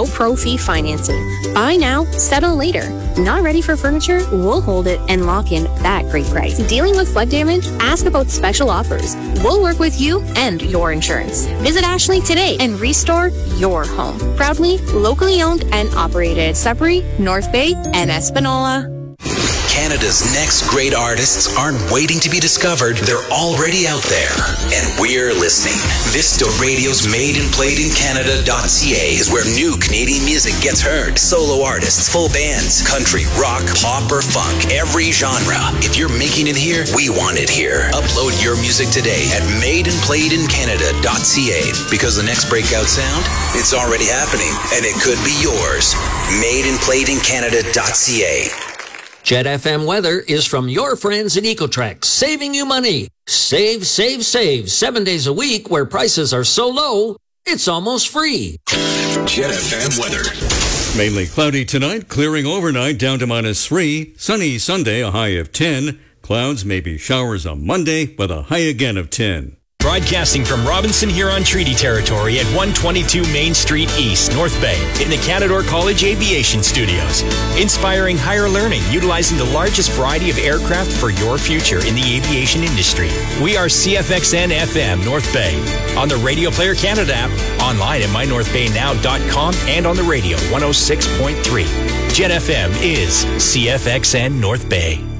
no pro-fee financing. Buy now, settle later. Not ready for furniture? We'll hold it and lock in that great price. Dealing with flood damage? Ask about special offers. We'll work with you and your insurance. Visit Ashley today and restore your home. Proudly, locally owned and operated. Sudbury, North Bay, and Espanola. Canada's next great artists aren't waiting to be discovered. They're already out there. And we're listening. Vista Radio's MadeandPlayedInCanada.ca is where new Canadian music gets heard. Solo artists, full bands, country, rock, pop, or funk. Every genre. If you're making it here, we want it here. Upload your music today at MadeandPlayedInCanada.ca. Because the next breakout sound, it's already happening. And it could be yours. MadeandPlayedInCanada.ca. Jet FM weather is from your friends at Ecotrex, saving you money. Save, save, save. 7 days a week where prices are so low, it's almost free. Jet FM weather. Mainly cloudy tonight, clearing overnight down to -3. Sunny Sunday, a high of 10. Clouds, maybe showers on Monday with a high again of 10. Broadcasting from Robinson Huron Treaty Territory at 122 Main Street East, North Bay, in the Canadore College Aviation Studios. Inspiring higher learning, utilizing the largest variety of aircraft for your future in the aviation industry. We are CFXN FM North Bay, on the Radio Player Canada app, online at mynorthbaynow.com, and on the radio 106.3. Jet FM is CFXN North Bay.